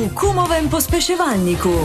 v Kumovem pospeševalniku.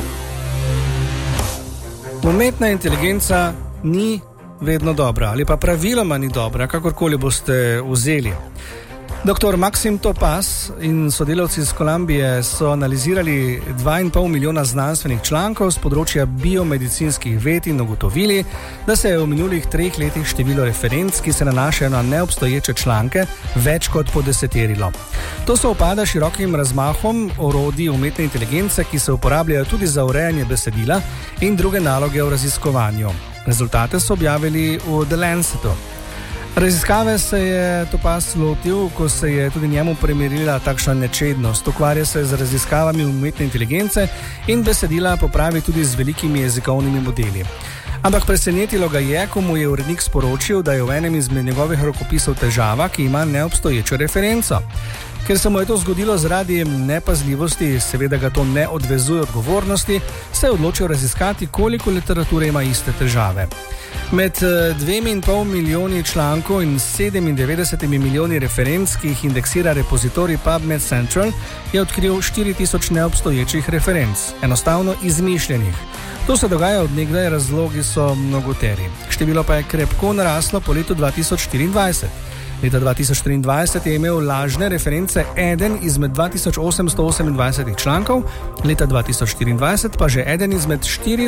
Umetna inteligenca ni vedno dobra, ali pa praviloma ni dobra, kakorkoli boste vzeli. Dr. Maksim Topaz in sodelavci iz Kolumbije so analizirali 2,5 milijona znanstvenih člankov z področja biomedicinskih ved in ugotovili, da se je v minulih 3 letih število referenc, ki se nanašajo na neobstoječe članke, več kot podeseterilo. To se upada širokim razmahom orodij umetne inteligence, ki se uporabljajo tudi za urejanje besedila in druge naloge v raziskovanju. Rezultate so objavili v The Lancetu. Raziskave se je Topaz lotil, ko se je tudi njemu primerila takšna nečednost. Ukvarja se z raziskavami umetne inteligence in besedila popravi tudi z velikimi jezikovnimi modeli. Ampak presenetilo ga je, ko mu je urednik sporočil, da je v enem izmed njegovih rokopisov težava, ki ima neobstoječo referenco. Ker se mu je to zgodilo zaradi nepazljivosti, seveda ga to ne odvezuje odgovornosti, se je odločil raziskati, koliko literature ima iste težave. Med 2,5 milijoni člankov in 97 milijoni referenc, ki jih indeksira repozitorij PubMed Central, je odkril 4000 neobstoječih referenc, enostavno izmišljenih. To se dogaja od nekdaj, razlogi so mnogoteri. Število pa je krepko naraslo po letu 2024. Leta 2023 je imel lažne reference eden izmed 2828 člankov, leta 2024 pa že eden izmed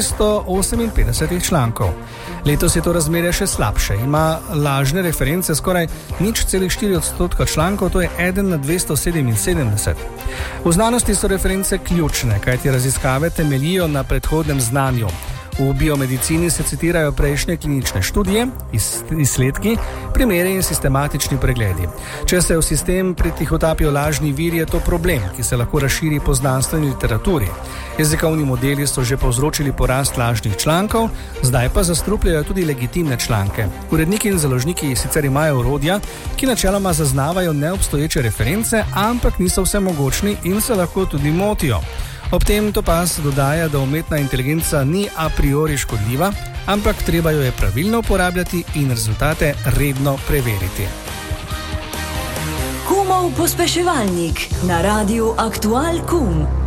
458 člankov. Letos je to razmerje še slabše. Ima lažne reference skoraj 0,4% člankov, to je 1 na 277. V znanosti so reference ključne, kajti raziskave temeljijo na predhodnem znanju. V biomedicini se citirajo prejšnje klinične študije, izsledki, primeri in sistematični pregledi. Če se v sistem pritihotapijo lažni viri, je to problem, ki se lahko razširi po znanstveni literaturi. Jezikovni modeli so že povzročili porast lažnih člankov, zdaj pa zastrupljajo tudi legitimne članke. Uredniki in založniki sicer imajo orodja, ki načeloma zaznavajo neobstoječe reference, ampak niso vsemogočni in se lahko tudi motijo. Ob tem Topaz dodaja, da umetna inteligenca ni a priori škodljiva, ampak treba jo je pravilno uporabljati in rezultate redno preveriti. Kumov pospeševalnik na Radiu Aktual Kum.